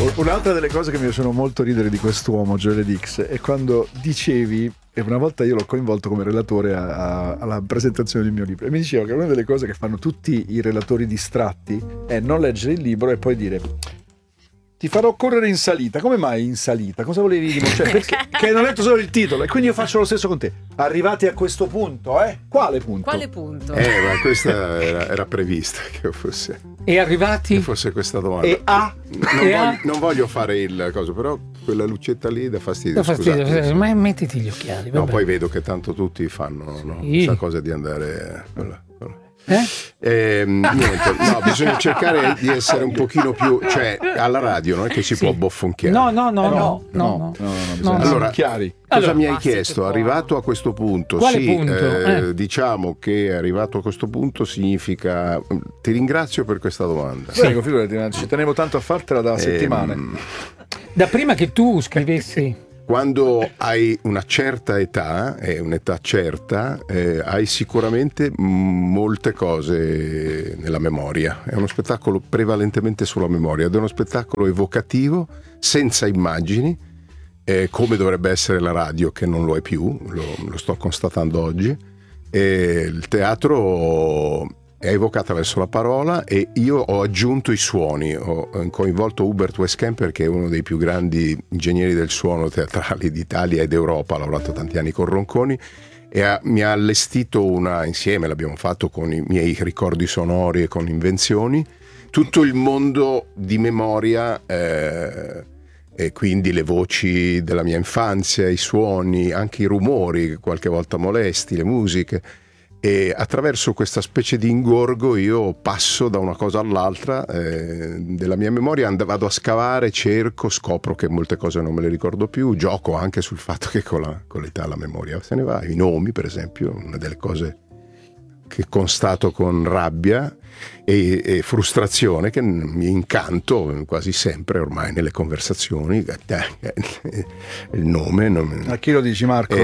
Un'altra delle cose che mi sono molto ridere di quest'uomo, Joel Dix, è quando dicevi, e una volta io l'ho coinvolto come relatore alla presentazione del mio libro, e mi diceva che una delle cose che fanno tutti i relatori distratti è non leggere il libro e poi dire: ti farò correre in salita. Come mai in salita? Cosa volevi dimostrare? Perché non ho letto solo il titolo, e quindi io faccio lo stesso con te. Arrivati a questo punto, Quale punto? Quale punto? Ma questa era prevista che fosse. E arrivati? Che fosse questa domanda. E Non voglio fare il coso, però quella lucetta lì dà fastidio. Scusate. Ma mettiti gli occhiali. No, poi vedo che tanto tutti fanno questa cosa di andare. Niente, no, bisogna cercare di essere un pochino più, cioè alla radio non è che si può bofonchiare. No. Allora, chiari. Cosa mi hai chiesto? Arrivato a questo punto? Quale sì, punto? Diciamo che arrivato a questo punto significa ti ringrazio per questa domanda. Prego, figurati, ci tenevo tanto a fartela da settimane. Da prima che tu scrivessi. Quando hai una certa età, un'età certa, hai sicuramente molte cose nella memoria. È uno spettacolo prevalentemente sulla memoria ed è uno spettacolo evocativo, senza immagini, come dovrebbe essere la radio, che non lo è più, lo sto constatando oggi. Il teatro è evocata verso la parola e io ho aggiunto i suoni, ho coinvolto Hubert Weisskemper, che è uno dei più grandi ingegneri del suono teatrali d'Italia e d'Europa, ha lavorato tanti anni con Ronconi e mi ha allestito insieme l'abbiamo fatto con i miei ricordi sonori e con invenzioni, tutto il mondo di memoria, e quindi le voci della mia infanzia, i suoni, anche i rumori qualche volta molesti, le musiche. E attraverso questa specie di ingorgo io passo da una cosa all'altra della mia memoria, vado a scavare, cerco, scopro che molte cose non me le ricordo più, gioco anche sul fatto che con l'età la memoria se ne va. I nomi, per esempio, una delle cose che constato con rabbia e frustrazione, che mi incanto quasi sempre ormai nelle conversazioni, il nome a chi lo dici, Marco?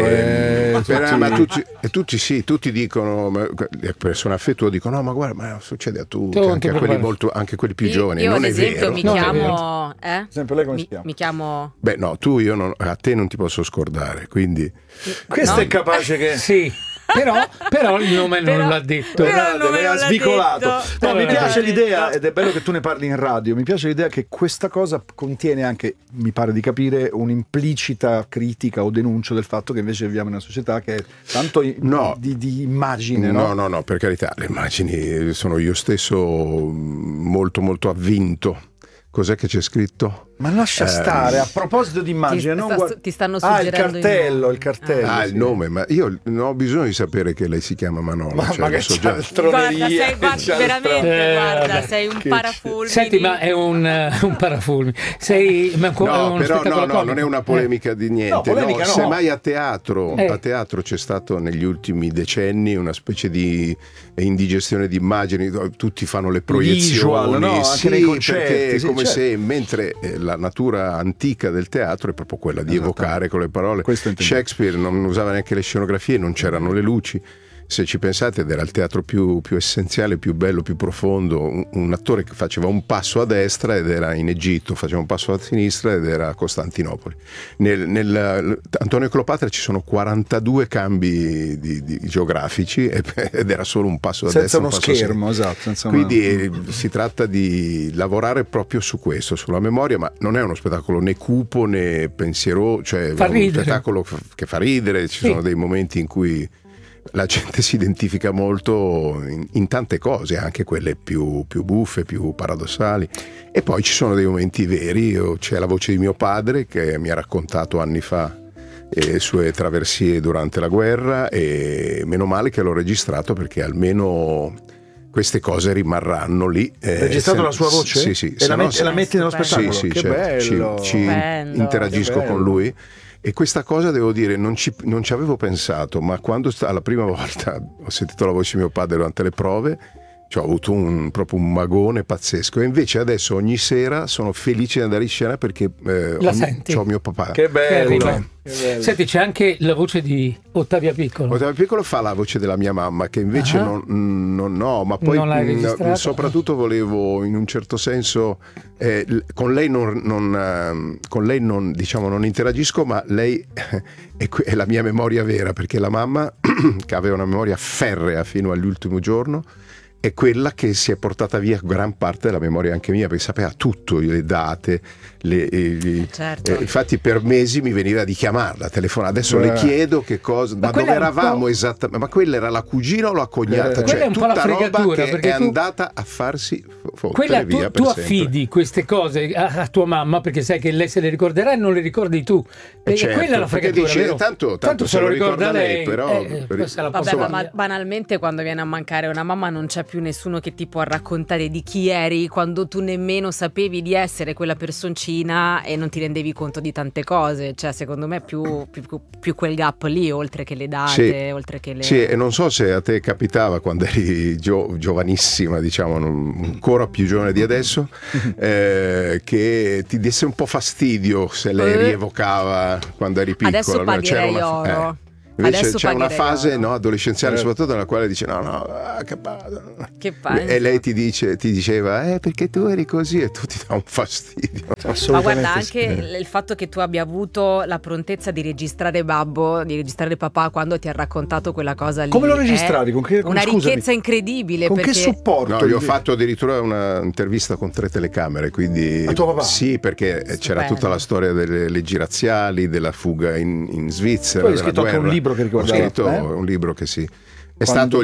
Tutti dicono, le persone affettuose dicono no, ma guarda, ma succede a tutti, anche quelli più giovani. Io non ad è esempio vero. mi chiamo sempre lei come si chiama? Mi chiamo no, a te non ti posso scordare, quindi questo è capace che sì. Però il nome non l'ha detto. Lei ha svicolato. No, mi piace l'idea, ed è bello che tu ne parli in radio, mi piace l'idea che questa cosa contiene anche, mi pare di capire, un'implicita critica o denuncio del fatto che invece viviamo in una società che è tanto di immagine. No, per carità, le immagini sono io stesso molto molto avvinto. Cos'è che c'è scritto? Ma lascia stare, a proposito di immagine, ti stanno suggerendo il cartello. Il nome, ma io non ho bisogno di sapere che lei si chiama Manola. Ma che guarda, guarda, sei un parafulmine. Senti, ma è un parafulmine. Non è una polemica di niente. Semmai a teatro c'è stato negli ultimi decenni una specie di indigestione di immagini, tutti fanno le proiezioni, anche nei concerti, perché come se mentre la natura antica del teatro è proprio quella di evocare con le parole. Shakespeare non usava neanche le scenografie, non c'erano le luci. Se ci pensate, ed era il teatro più essenziale, più bello, più profondo. Un attore che faceva un passo a destra ed era in Egitto, faceva un passo a sinistra ed era a Costantinopoli. Antonio e Cleopatra ci sono 42 cambi geografici ed era solo un passo a destra. Senza uno schermo, esatto. Quindi si tratta di lavorare proprio su questo, sulla memoria, ma non è uno spettacolo né cupo né pensiero, cioè è uno spettacolo che fa ridere, ci sono dei momenti in cui la gente si identifica molto in tante cose, anche quelle più buffe, più paradossali, e poi ci sono dei momenti veri. C'è la voce di mio padre che mi ha raccontato anni fa le sue traversie durante la guerra, e meno male che l'ho registrato, perché almeno queste cose rimarranno lì. Registrato la sua voce? Sì. E la metti nello spettacolo? Sì, che bello. Ci interagisco con lui. E questa cosa, devo dire, non ci avevo pensato, ma quando la prima volta ho sentito la voce di mio padre durante le prove, Cioè, ho avuto proprio un magone pazzesco, e invece adesso ogni sera sono felice di andare in scena perché c'ho mio papà. Che bello. Che bello. Senti, c'è anche la voce di Ottavia Piccolo. Ottavia Piccolo fa la voce della mia mamma, che invece ma poi soprattutto volevo in un certo senso con lei non diciamo non interagisco, ma lei è la mia memoria vera, perché la mamma che aveva una memoria ferrea fino all'ultimo giorno è quella che si è portata via gran parte della memoria anche mia, perché sapeva tutto, le date, certo. Infatti per mesi mi veniva di chiamarla, telefonare, adesso le chiedo che cosa, ma dove eravamo esattamente, ma quella era la cugina o la cognata, cioè tutta roba che è andata a farsi fottere via tu affidi queste cose a tua mamma, perché sai che lei se le ricorderà e non le ricordi tu, certo, quella è la fregatura, dice, vero? tanto se lo ricorda lei, però vabbè, ma banalmente quando viene a mancare una mamma non c'è più nessuno che ti può raccontare di chi eri quando tu nemmeno sapevi di essere quella personcina e non ti rendevi conto di tante cose. Cioè, secondo me più quel gap lì, oltre che le date, oltre che le... Sì, e non so se a te capitava quando eri giovanissima, diciamo, ancora più giovane di adesso, che ti desse un po' fastidio se lei rievocava quando eri piccola. Adesso pagherei oro. Invece adesso c'è una fase adolescenziale soprattutto nella quale dice che e lei ti diceva perché tu eri così, e tu ti dà un fastidio. Ma guarda, anche il fatto che tu abbia avuto la prontezza di registrare babbo, di registrare papà quando ti ha raccontato quella cosa lì, come lo registravi? Una ricchezza incredibile. Con perché... che supporto? No, io ho fatto addirittura un'intervista con 3 telecamere, quindi a tuo papà? Sì, perché c'era tutta la storia delle leggi razziali, della fuga in Svizzera. Poi hai scritto anche un libro che riguardava. Ho scritto un libro che è stato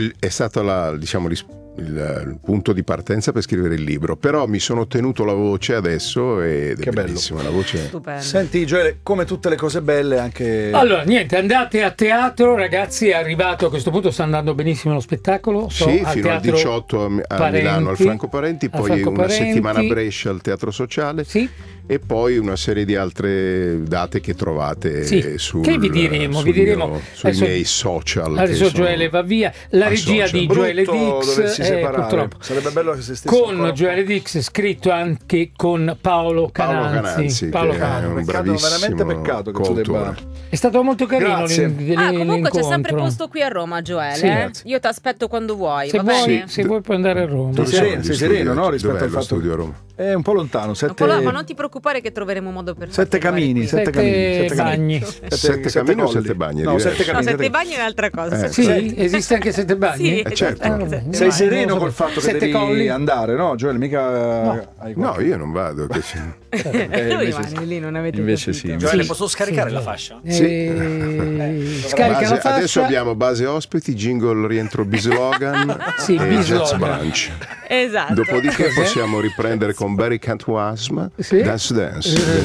il punto di partenza per scrivere il libro, però mi sono tenuto la voce adesso ed è bellissima la voce. Stupendo. Senti Gioele, come tutte le cose belle anche... Allora niente, andate a teatro ragazzi, è arrivato a questo punto, sta andando benissimo lo spettacolo, sì, fino al 18 a Milano al Franco Parenti, poi una settimana a Brescia al Teatro Sociale, sì. E poi una serie di altre date che trovate che vi diremo sui miei social. Adesso Gioele va via, la regia di Gioele Dix, purtroppo sarebbe bello che se stesse con Gioele Dix, scritto anche con Paolo Cananzi, che è un bravissimo, veramente peccato che tu debba... È stato molto carino comunque c'è sempre posto qui a Roma, Gioele. Io ti aspetto quando vuoi, se vuoi puoi andare a Roma. Sei sereno, no? Rispetto al fatto studio a Roma. È un po' lontano, ma non ti preoccupare che troveremo modo per 7 camini, 7 bagni. 7 camini o 7 bagni? No, 7 camini. 7 bagni è un'altra cosa. Sì, esiste anche 7 bagni? Sì, certo. Sei sereno col fatto che devi colli? andare, no? Gioele, mica... No, io non vado. Lui rimane lì, non avete invece capito. sì. Gioele, posso scaricare la fascia? Scarica la fascia. Adesso abbiamo base ospiti, jingle rientro Bislogan e Jazz Branch. Esatto. Dopodiché possiamo riprendere con Barry Cantwasma, Dance Dance.